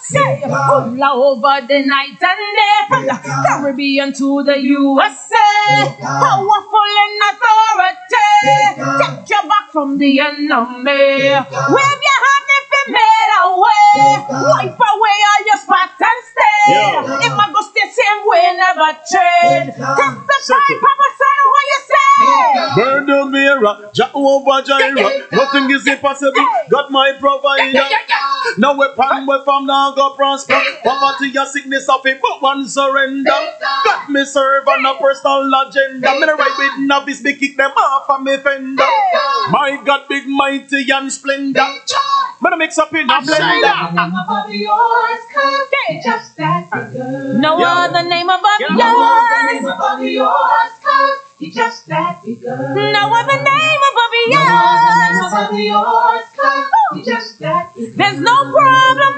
Say, hula over the night and day, from the Caribbean to the USA. Powerful in authority, take you back from the enemy. Wave your hand if it made a way, wipe away all your spots and stay. It might go stay same way, never change. Testify, Papa son, what you say? Burn the mirror, Jehovah Jireh. Nothing is impossible, God my provider. No weapon we from now go prosper. Poverty and sickness of it, but one surrender. God me serve on a personal agenda. Me right with novice, me kick them off of me fender. My God big, mighty and splendor. Me mix up in a blender. No other name above yours. You're just that good. No other name above yours. Above yours, 'cause you're just that good. There's no problem